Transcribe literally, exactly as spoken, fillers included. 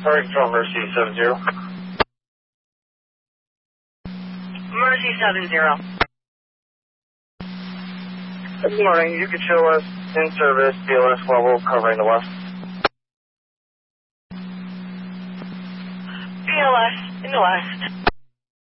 Sorry, control Mercy seven zero. Mercy seven zero. Good morning. You could show us in service B L S level covering the west. B L S in the west.